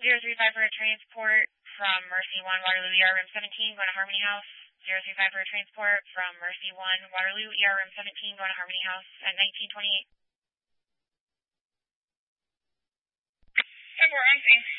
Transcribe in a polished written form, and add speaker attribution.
Speaker 1: 035 for a transport from Mercy 1 Waterloo ER Room 17 going to Harmony House. 035 for a transport from Mercy 1 Waterloo ER Room 17 going to Harmony House at 1928.
Speaker 2: 10-4, I'm safe.